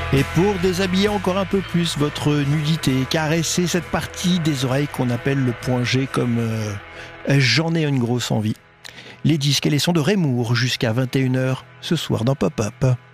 Et pour déshabiller encore un peu plus votre nudité, caresser cette partie des oreilles qu'on appelle le point G comme j'en ai une grosse envie. Les disques et les sons de Raymour jusqu'à 21h ce soir dans Pop-Up.